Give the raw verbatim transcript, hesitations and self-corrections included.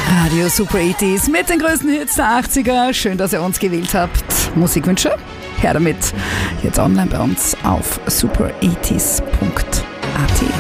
Radio Super achtziger mit den größten Hits der achtziger. Schön, dass ihr uns gewählt habt. Musikwünsche? Her damit. Jetzt online bei uns auf super achtzig punkt at.